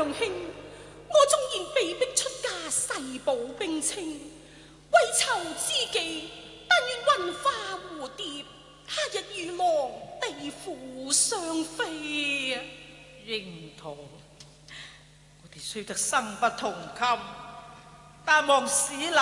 兄，我縱然被逼出家誓保冰清，為囚知己，但願雲化蝴蝶，他日與狼地虎相飛啊！ 櫻桃，我哋雖得生不同衾，但望使